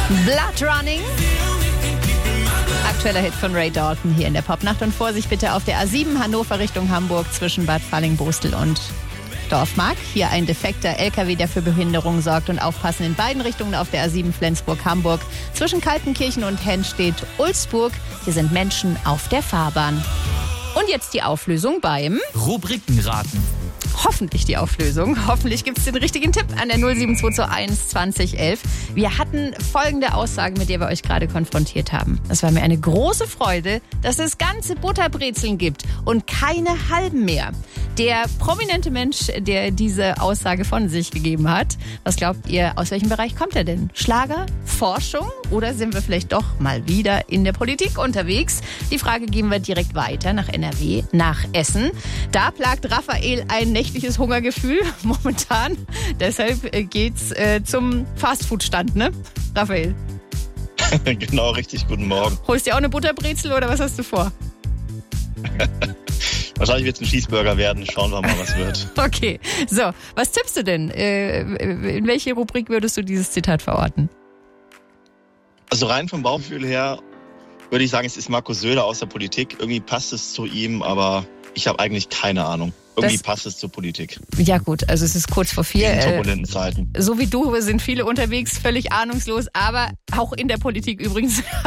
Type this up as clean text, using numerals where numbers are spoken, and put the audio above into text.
Blood Running. Aktueller Hit von Ray Dalton hier in der Popnacht. Und Vorsicht bitte auf der A7 Hannover Richtung Hamburg zwischen Bad Falling-Bostel und Dorfmark. Hier ein defekter LKW, der für Behinderung sorgt. Und aufpassen in beiden Richtungen auf der A7 Flensburg-Hamburg. Zwischen Kaltenkirchen und Henn steht Ulsburg. Hier sind Menschen auf der Fahrbahn. Und jetzt die Auflösung beim Rubrikenraten. Hoffentlich die Auflösung. Hoffentlich gibt es den richtigen Tipp an der 07221 2011. Wir hatten folgende Aussage, mit der wir euch gerade konfrontiert haben. Es war mir eine große Freude, dass es ganze Butterbrezeln gibt und keine halben mehr. Der prominente Mensch, der diese Aussage von sich gegeben hat, was glaubt ihr, aus welchem Bereich kommt er denn? Schlager? Forschung? Oder sind wir vielleicht doch mal wieder in der Politik unterwegs? Die Frage geben wir direkt weiter nach NRW, nach Essen. Da plagt Raphael ein nächtliches Hungergefühl momentan. Deshalb geht's zum Fastfood-Stand, ne, Raphael? Genau, richtig, guten Morgen. Holst du dir auch eine Butterbrezel oder was hast du vor? Wahrscheinlich wird es ein Cheeseburger werden. Schauen wir mal, was wird. Okay, so, was tippst du denn? In welche Rubrik würdest du dieses Zitat verorten? Also rein vom Bauchgefühl her würde ich sagen, es ist Markus Söder aus der Politik. Irgendwie passt es zu ihm, aber ich habe eigentlich keine Ahnung. Irgendwie passt es zur Politik. Ja gut, also es ist kurz vor 4. In turbulenten Zeiten. So wie du sind viele unterwegs, völlig ahnungslos, aber auch in der Politik übrigens.